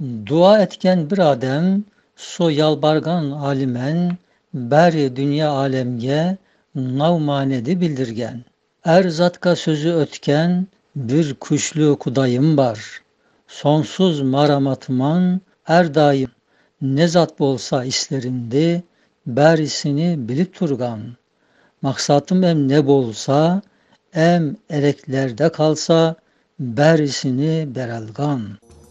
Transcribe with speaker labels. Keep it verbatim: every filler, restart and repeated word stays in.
Speaker 1: Dua etken bir adem, so yalbargan alimen, beri dünya alemge, navmanedi bildirgen. Er zatka sözü ötken, bir kuşlu kudayım var. Sonsuz maramatman, er daim, ne zat bolsa islerindi, berisini bilip turgan. Maksatım em ne bolsa, em ereklerde kalsa, berisini berelgan.